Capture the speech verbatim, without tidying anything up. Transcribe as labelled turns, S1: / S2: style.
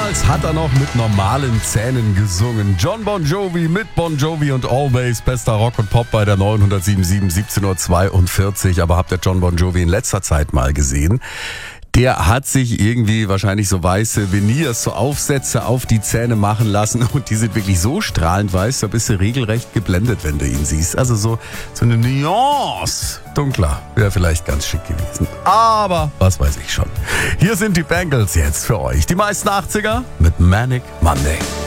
S1: Damals hat er noch mit normalen Zähnen gesungen. John Bon Jovi mit Bon Jovi und Always. Bester Rock und Pop bei der neunhundertsiebenundsiebzig, siebzehn Uhr zweiundvierzig. Aber habt ihr John Bon Jovi in letzter Zeit mal gesehen? Der hat sich irgendwie wahrscheinlich so weiße Veneers, so Aufsätze auf die Zähne machen lassen und die sind wirklich so strahlend weiß, da bist du regelrecht geblendet, wenn du ihn siehst. Also so, so eine Nuance dunkler wäre vielleicht ganz schick gewesen. Aber was weiß ich schon. Hier sind die Bangles jetzt für euch. Die meisten achtziger mit Manic Monday.